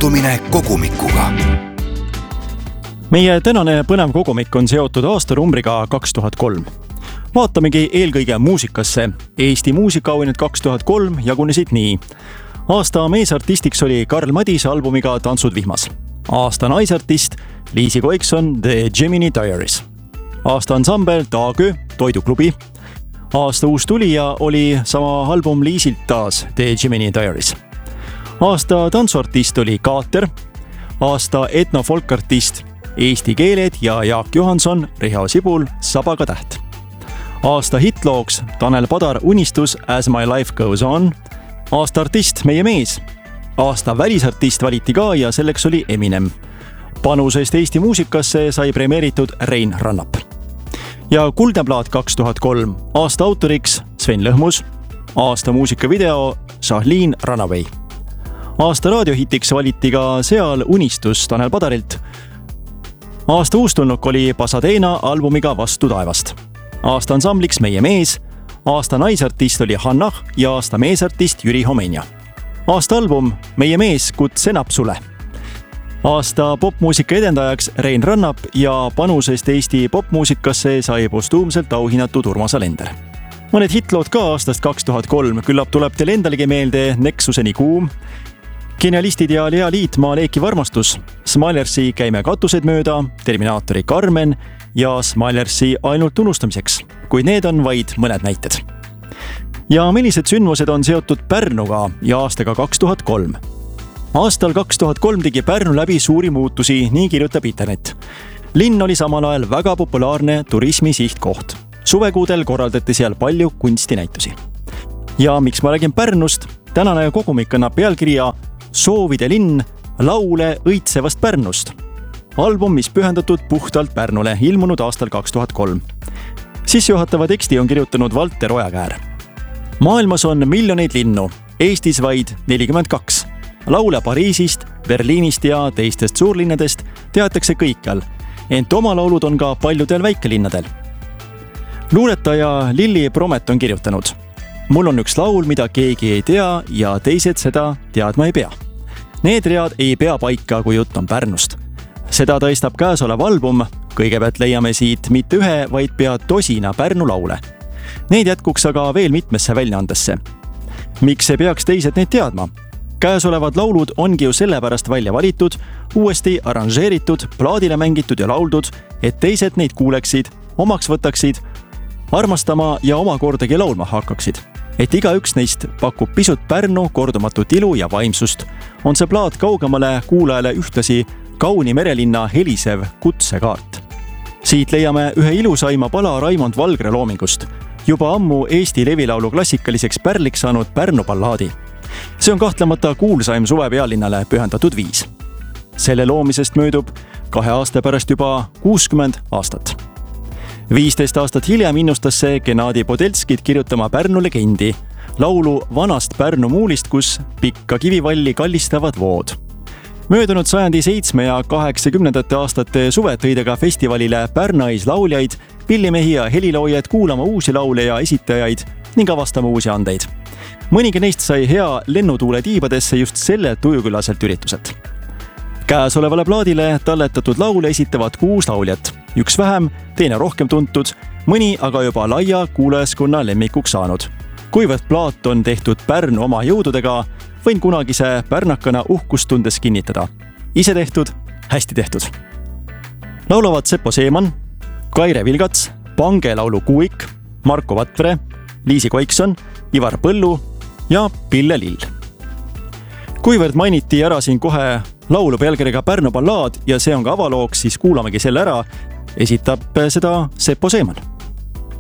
kohtumine kogumikuga. Meie tänane põnev kogumik on seotud aastanumbriga 2003. Vaatamegi eelkõige muusikasse. Eesti muusikaauhinnad 2003 jagunesid nii. Aasta meesartistiks oli Karl Madise albumiga Tantsud vihmas. Aasta naisartist Liisi Koikson The Gemini Diaries. Aasta ansambel Taagö Toiduklubi. Aasta uus tulija oli sama album Liisilt taas The Gemini Diaries. Aasta tantsuartist oli Kaater. Aasta etnofolkartist Eesti keeled ja Jaak Johanson, Riho Sibul, Sabaga täht. Aasta hitlooks Tanel Padar Unistus As my life goes on. Aasta artist Meie mees. Aasta välisartist valiti ka ja selleks oli Eminem. Panusest Eesti muusikasse sai premeeritud Rein Rannap. Ja Kuldneplaat 2003. Aasta autoriks Sven Lõhmus. Aasta muusikavideo Šahlin Runaway. Aasta raadiohitiks valiti ka seal Unistus Tanel Padarilt. Aasta uustulnuk oli Pasadena albumiga Vastu taevast. Aasta ansambliks Meie mees. Aasta naisartist oli Hannah ja aasta meesartist Jüri Homenja. Aasta album Meie mees Kutse napsule. Aasta popmuusika edendajaks Rein Rannap ja panusest Eesti popmuusikasse sai postuumselt auhinnatud Urmas Alender. Mõned hitlood ka aastast 2003, küllap tuleb teil endalegi meelde Nexuseni kuum, Genialistid ja Lea Liitmaa Leekiv armastus, Smilersi Käime katused mööda, Terminaatori Carmen ja Smilersi Ainult unustamiseks, kuid need on vaid mõned näited. Ja millised sündmused on seotud Pärnuga ja aastaga 2003? Aastal 2003 tegi Pärnu läbi suuri muutusi, nii kirjutab internet. Linn oli samal ajal väga populaarne turismi sihtkoht. Suvekuudel korraldati seal palju kunstinäitusi. Ja miks ma räägin Pärnust? Tänane kogumik annab pealkirja Soovide linn, laule õitsevast Pärnust. Album, mis pühendatud puhtalt Pärnule, ilmunud aastal 2003. Sissejuhatava teksti on kirjutanud Valter Ojakäär. Maailmas on miljoneid linnu, Eestis vaid 42. Laule Pariisist, Berliinist ja teistest suurlinnadest teatakse kõikjal, ent oma laulud on ka paljudel väikelinnadel. Luuletaja Lilli Promet on kirjutanud: Mul on üks laul, mida keegi ei tea ja teised seda teadma ei pea. Need read ei pea paika, kui jutt on Pärnust. Seda tõestab käesolev album. Kõigepealt leiame siit mitte ühe, vaid pea tosina Pärnu laule. Need jätkuks aga veel mitmesse väljaandesse. Miks ei peaks teised neid teadma? Käesolevad laulud ongi ju sellepärast välja valitud, uuesti arranžeeritud, plaadile mängitud ja lauldud, et teised neid kuuleksid, omaks võtaksid, armastama ja omakordagi laulma hakkaksid. Et igaüks neist pakub pisut Pärnu kordumatut ilu ja vaimsust, on see plaat kaugemale kuulajale ühtlasi kauni merelinna helisev kutsekaart. Siit leiame ühe ilusaima pala Raimond Valgre loomingust, juba ammu Eesti levilaulu klassikaliseks pärliks saanud Pärnu ballaadi. See on kahtlemata kuulsaim suve pealinnale pühendatud viis. Selle loomisest möödub 2 aasta pärast juba 60 aastat. 15 aastat hiljem innustas see Gennadi Podelskit kirjutama Pärnu legendi, laulu Vanast Pärnu muulist, kus pikka kivivalli kallistavad vood. Möödunud sajandi 7 ja 80. aastate suve tõidega festivalile Pärnais lauljaid, pillimehi ja heliloojaid kuulama uusi laule ja esitajaid ning avastama uusi andeid. Mõnigi neist sai hea lennutuule tiibadesse just selle tujukülaselt ürituselt. Käesolevale plaadile talletatud laule esitavad 6 lauljat, üks vähem, teine rohkem tuntud, mõni aga juba laia kuulajaskonna lemmikuks saanud. Kuivõrd plaat on tehtud Pärnu oma jõududega, võin kunagise pärnakana uhkustundes kinnitada. Ise tehtud, hästi tehtud. Laulavad Seppo Seeman, Kaire Vilgats, Pange laulu Kuuik, Marko Vatvere, Liisi Koikson, Ivar Põllu ja Pille Lill. Kuivõrd mainiti ära siin kohe laulu pealkirjaga Pärnu ballaad ja see on ka avalooks, siis kuulamegi selle ära. Esitab seda Seppo Seeman.